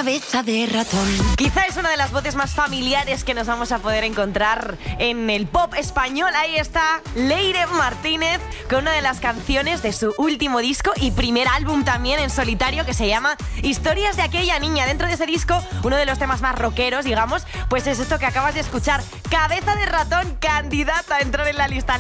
Cabeza de ratón. Quizá es una de las voces más familiares que nos vamos a poder encontrar en el pop español. Ahí está Leire Martínez con una de las canciones de su último disco y primer álbum también en solitario, que se llama Historias de aquella niña. Dentro de ese disco, uno de los temas más rockeros, digamos, pues es esto que acabas de escuchar. Cabeza de ratón, candidata a entrar en la lista.